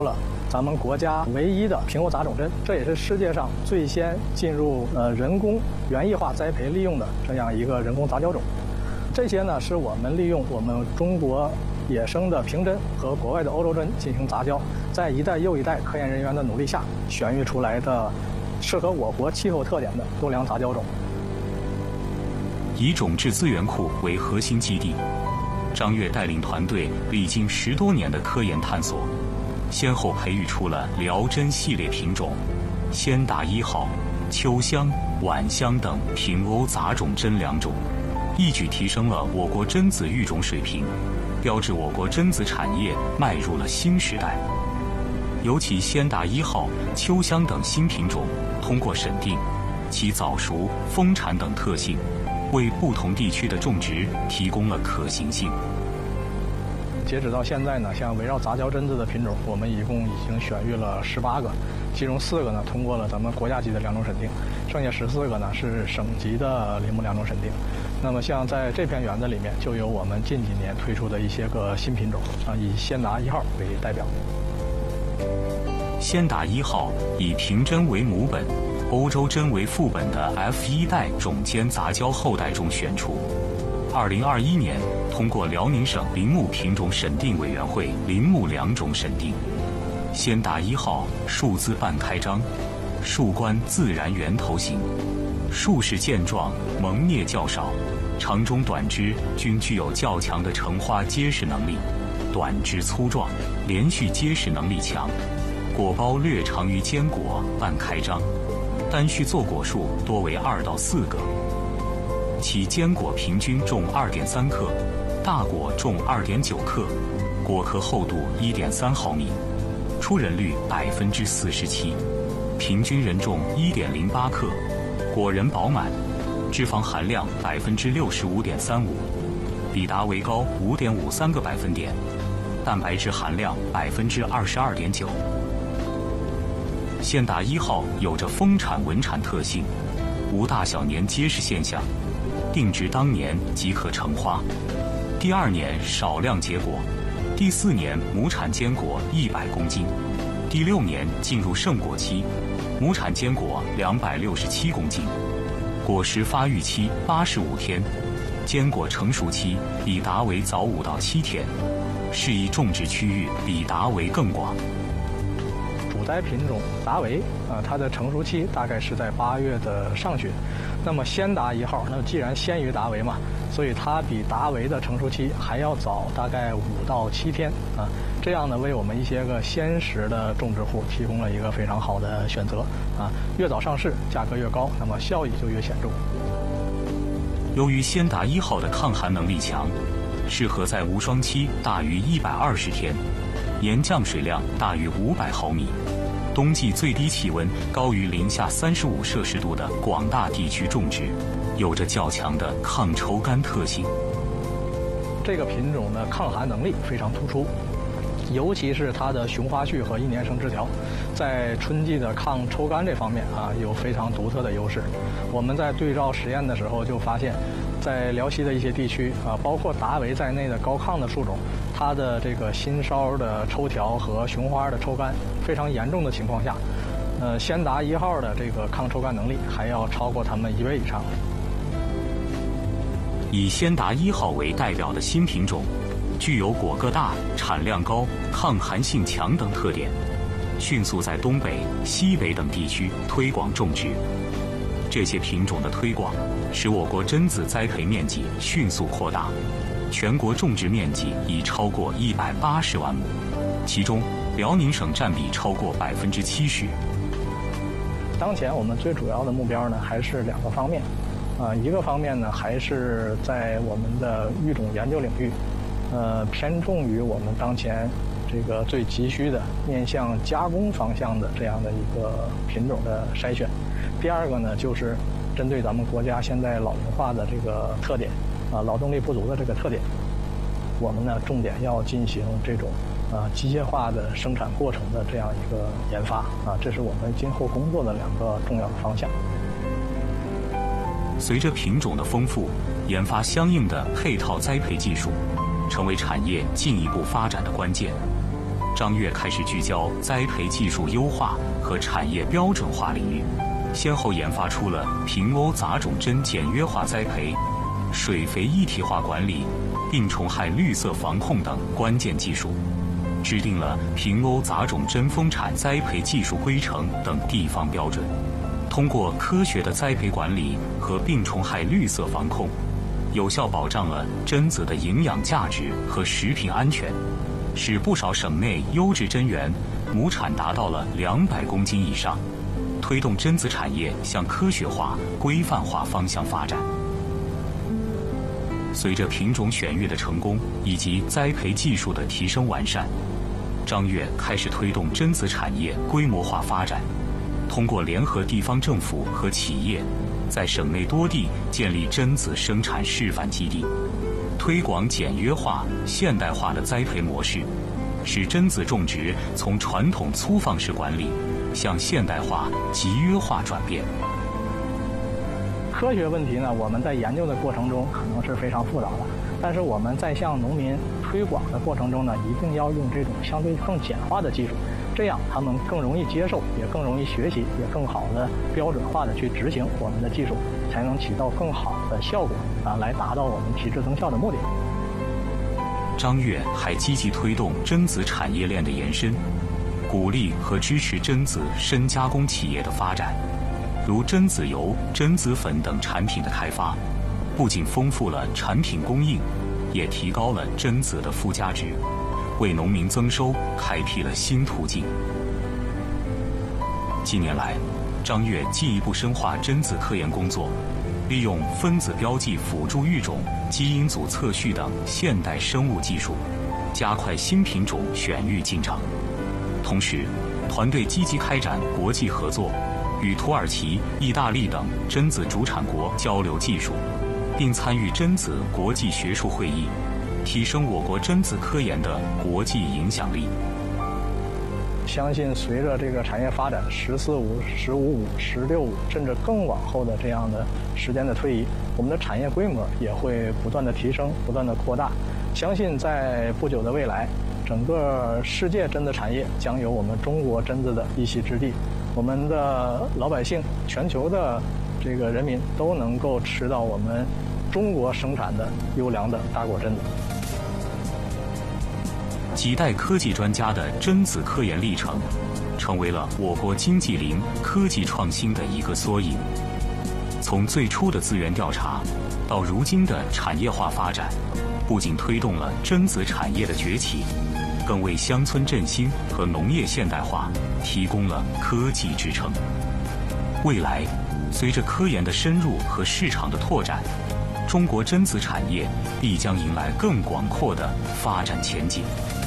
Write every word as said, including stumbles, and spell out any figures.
了咱们国家唯一的苹果杂种针，这也是世界上最先进入呃人工园艺化栽培利用的这样一个人工杂交种。这些呢是我们利用我们中国野生的平针和国外的欧洲针进行杂交，在一代又一代科研人员的努力下选育出来的适合我国气候特点的优良杂交种。 以种质资源库为核心基地，张越带领团队历经十多年的科研探索，先后培育出了辽真系列品种、先达一号、秋香、晚香等平欧杂种针两种，一举提升了我国榛子育种水平，标志我国榛子产业迈入了新时代。尤其先达一号、秋香等新品种通过审定，其早熟、丰产等特性，为不同地区的种植提供了可行性。 截止到现在呢，像围绕杂交榛子的品种，我们一共已经选育了十八个，其中四个呢通过了咱们国家级的良种审定，剩下十四个呢是省级的林木良种审定。那么像在这片园子里面，就有我们近几年推出的一些个新品种啊，以先达一号为代表。 先达一号以平针为母本、欧洲针为副本的 F 一 代种间杂交后代中选出。二零二一年通过辽宁省林木品种审定委员会林木良种审定。先达一号树姿半开张，树冠自然圆头形，树势健壮，萌叶较少，长中短枝均具有较强的成花结实能力，短枝粗壮，连续结实能力强，果苞略长于坚果，半开张，单序坐果数多为二到四个。其坚果平均重二点三克，大果重二点九克，果壳厚度一点三毫米，出仁率百分之四十七，平均人重一点零八克，果仁饱满，脂肪含量百分之六十五点三五，比达维高五点五三个百分点，蛋白质含量百分之二十二点九。先达一号有着丰产稳产特性，无大小年结实现象，定植当年即可成花，第二年少量结果，第四年亩产坚果一百公斤，第六年进入盛果期，亩产坚果两百六十七公斤，果实发育期八十五天，坚果成熟期比达维早五到七天，适宜种植区域比达维更广。 主栽品种达维啊、呃，它的成熟期大概是在八月的上旬。那么先达一号，那既然先于达维嘛，所以它比达维的成熟期还要早大概五到七天啊。这样呢，为我们一些个鲜食的种植户提供了一个非常好的选择啊。越早上市，价格越高，那么效益就越显著。 由于先达一号的抗寒能力强，适合在无霜期大于一百二十天，年降水量大于五百毫米，冬季最低气温高于零下三十五摄氏度的广大地区种植，有着较强的抗抽干特性。 这个品种的抗寒能力非常突出，尤其是它的雄花序和一年生枝条，在春季的抗抽干这方面啊，有非常独特的优势。我们在对照实验的时候就发现，在辽西的一些地区啊，包括达维在内的高抗的树种，它的这个新梢的抽条和雄花的抽干非常严重的情况下，呃，先达一号的这个抗抽干能力还要超过它们一倍以上。 以先达一号为代表的新品种，具有果个大、产量高、抗寒性强等特点，迅速在东北、西北等地区推广种植。这些品种的推广，使我国榛子栽培面积迅速扩大，全国种植面积已超过一百八十万亩，其中辽宁省占比超过百分之七十。 当前我们最主要的目标呢，还是两个方面，啊、呃，一个方面呢，还是在我们的育种研究领域，呃，偏重于我们当前这个最急需的面向加工方向的这样的一个品种的筛选。第二个呢，就是针对咱们国家现在老龄化的这个特点，啊，劳动力不足的这个特点，我们呢重点要进行这种啊机械化的生产过程的这样一个研发啊，这是我们今后工作的两个重要的方向。 随着品种的丰富，研发相应的配套栽培技术，成为产业进一步发展的关键。 张悦开始聚焦栽培技术优化和产业标准化领域，先后研发出了平欧杂种针简约化栽培、水肥一体化管理、病虫害绿色防控等关键技术，制定了平欧杂种针丰产栽培技术规程等地方标准。通过科学的栽培管理和病虫害绿色防控，有效保障了榛子的营养价值和食品安全，使不少省内优质榛园亩产达到了两百公斤以上，推动榛子产业向科学化、规范化方向发展。随着品种选育的成功以及栽培技术的提升完善，张悦开始推动榛子产业规模化发展，通过联合地方政府和企业，在省内多地建立榛子生产示范基地，推广简约化、现代化的栽培模式，使榛子种植从传统粗放式管理向现代化、集约化转变。 科学问题呢，我们在研究的过程中可能是非常复杂的，但是我们在向农民推广的过程中呢，一定要用这种相对更简化的技术，这样他们更容易接受，也更容易学习，也更好的标准化的去执行我们的技术，才能起到更好的效果啊，来达到我们提质增效的目的。 张悦还积极推动榛子产业链的延伸，鼓励和支持榛子深加工企业的发展，如榛子油、榛子粉等产品的开发，不仅丰富了产品供应，也提高了榛子的附加值，为农民增收开辟了新途径。近年来，张悦进一步深化榛子科研工作，利用分子标记辅助育种、基因组测序等现代生物技术，加快新品种选育进程。同时，团队积极开展国际合作，与土耳其、意大利等榛子主产国交流技术，并参与榛子国际学术会议，提升我国榛子科研的国际影响力。 相信随着这个产业发展，十四五、十五五、十六五，甚至更往后的这样的时间的推移，我们的产业规模也会不断的提升，不断的扩大。相信在不久的未来，整个世界榛子产业将有我们中国榛子的一席之地。我们的老百姓，全球的这个人民都能够吃到我们中国生产的优良的大果榛子。 几代科技专家的榛子科研历程，成为了我国经济林科技创新的一个缩影。从最初的资源调查，到如今的产业化发展，不仅推动了榛子产业的崛起，更为乡村振兴和农业现代化提供了科技支撑。未来，随着科研的深入和市场的拓展，中国榛子产业必将迎来更广阔的发展前景。